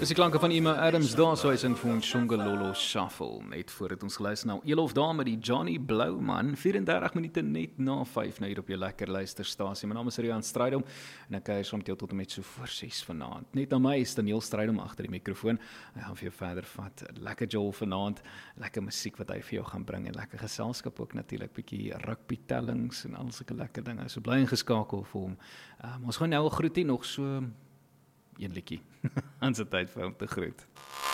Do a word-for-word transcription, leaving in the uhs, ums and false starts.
Dis die klanke van Emma Adams daar, so hy sing vir ons Shongololo Shuffle, net voordat ons geluister nou Elof daar met die Johnny Blowman, vyf en dertig minute net na vyf, nou hier op jou lekker luisterstasie. My naam is Rian Strydom, en ek kuier saam met jou tot en met so voor ses vanaand. Net na my is Daniel Strydom agter die mikrofoon, hy gaan vir jou verder vat, lekker jol vanaand, lekker musiek wat hy vir jou gaan bring, en lekker geselskap ook natuurlik, bietjie rugby tellings, en al sulke lekker dinge, so bly ingeskakel vir hom. Um, ons gaan nou al groetie nog so een liedjie, aan sy tyd vir hom te groet.